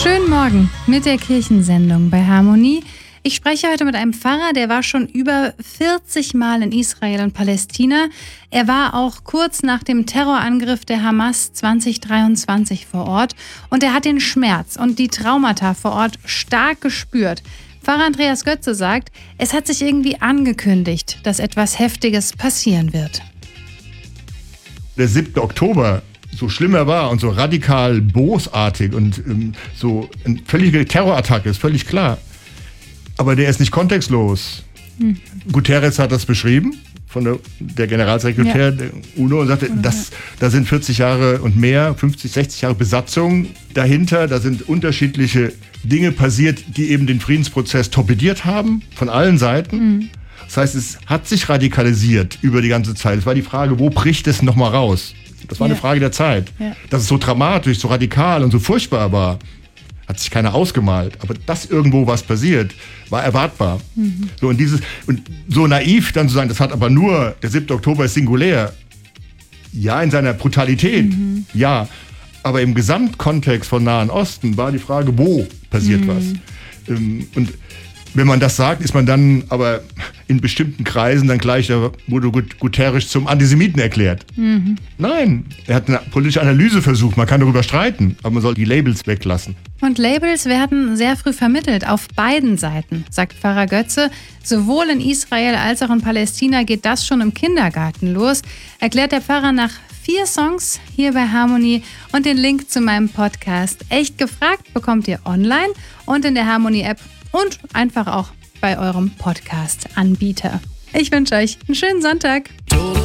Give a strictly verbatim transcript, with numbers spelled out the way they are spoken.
Schönen Morgen mit der Kirchensendung bei Harmonie. Ich spreche heute mit einem Pfarrer, der war schon über vierzig Mal in Israel und Palästina. Er war auch kurz nach dem Terrorangriff der Hamas zwanzig dreiundzwanzig vor Ort. Und er hat den Schmerz und die Traumata vor Ort stark gespürt. Pfarrer Andreas Götze sagt, es hat sich irgendwie angekündigt, dass etwas Heftiges passieren wird. Der siebte Oktober, so schlimm er war und so radikal bosartig und ähm, so eine völlige Terrorattacke, ist völlig klar. Aber der ist nicht kontextlos. Hm. Guterres hat das beschrieben, von der, der Generalsekretär ja. der UNO, und sagte, das, da sind vierzig Jahre und mehr, fünfzig, sechzig Jahre Besatzung dahinter. Da sind unterschiedliche Dinge passiert, die eben den Friedensprozess torpediert haben, von allen Seiten. Hm. Das heißt, es hat sich radikalisiert über die ganze Zeit. Es war die Frage, wo bricht es nochmal raus? Das war ja. eine Frage der Zeit. Ja. Dass es so dramatisch, so radikal und so furchtbar war, hat sich keiner ausgemalt. Aber dass irgendwo was passiert, war erwartbar. Mhm. So, und, dieses, und so naiv dann zu sagen, das hat aber nur, der siebte Oktober ist singulär. Ja, in seiner Brutalität, mhm. ja. Aber im Gesamtkontext von Nahen Osten war die Frage, wo passiert mhm. was? Und wenn man das sagt, ist man dann aber in bestimmten Kreisen dann gleich, da wurde Guterres zum Antisemiten erklärt. Mhm. Nein, er hat eine politische Analyse versucht, man kann darüber streiten, aber man soll die Labels weglassen. Und Labels werden sehr früh vermittelt, auf beiden Seiten, sagt Pfarrer Götze. Sowohl in Israel als auch in Palästina geht das schon im Kindergarten los, erklärt der Pfarrer nach vier Songs hier bei Harmonie, und den Link zu meinem Podcast Echt gefragt bekommt ihr online und in der Harmonie-App und einfach auch bei eurem Podcast-Anbieter. Ich wünsche euch einen schönen Sonntag.